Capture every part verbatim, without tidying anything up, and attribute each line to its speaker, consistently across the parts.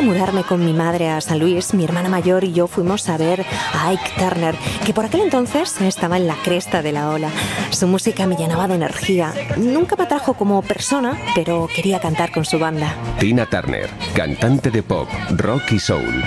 Speaker 1: de mudarme con mi madre a San Luis, mi hermana mayor y yo fuimos a ver a Ike Turner, que por aquel entonces estaba en la cresta de la ola. Su música me llenaba de energía. Nunca me atrajo como persona, pero quería cantar con su banda.
Speaker 2: Tina Turner, cantante de pop, rock y soul.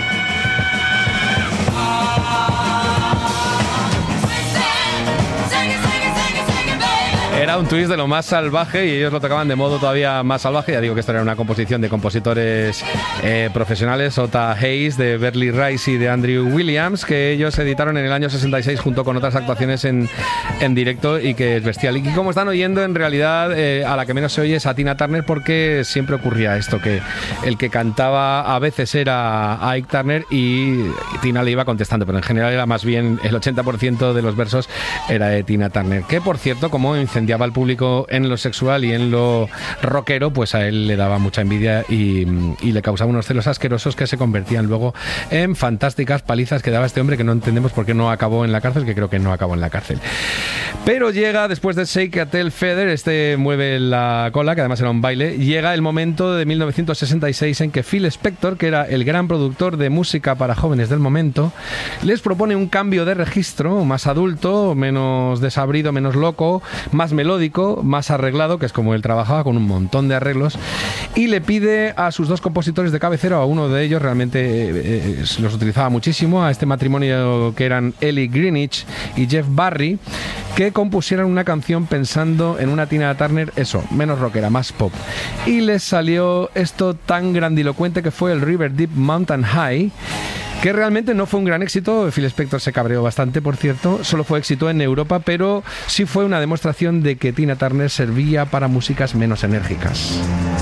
Speaker 3: Era un twist de lo más salvaje y ellos lo tocaban de modo todavía más salvaje. Ya digo que esto era una composición de compositores eh, profesionales, Ota Hayes, de Berly Rice y de Andrew Williams, que ellos editaron en el año sesenta y seis junto con otras actuaciones en, en directo y que es bestial. Y como están oyendo, en realidad eh, a la que menos se oye es a Tina Turner, porque siempre ocurría esto, que el que cantaba a veces era Ike Turner y Tina le iba contestando, pero en general era más bien el ochenta por ciento de los versos era de Tina Turner, que por cierto, como incendiaba al público en lo sexual y en lo rockero, pues a él le daba mucha envidia y, y le causaba unos celos asquerosos que se convertían luego en fantásticas palizas que daba este hombre, que no entendemos por qué no acabó en la cárcel, que creo que no acabó en la cárcel. Pero llega, después de Shake a Tell Feather, este mueve la cola, que además era un baile, llega el momento de mil novecientos sesenta y seis en que Phil Spector, que era el gran productor de música para jóvenes del momento, les propone un cambio de registro, más adulto, menos desabrido, menos loco, más melódico, más arreglado, que es como él trabajaba, con un montón de arreglos, y le pide a sus dos compositores de cabecera, a uno de ellos realmente eh, eh, los utilizaba muchísimo, a este matrimonio que eran Ellie Greenwich y Jeff Barry, que compusieran una canción pensando en una Tina Turner, eso, menos rockera, más pop. Y les salió esto tan grandilocuente que fue el River Deep Mountain High, que realmente no fue un gran éxito. Phil Spector se cabreó bastante, por cierto. Solo fue éxito en Europa, pero sí fue una demostración de que Tina Turner servía para músicas menos enérgicas.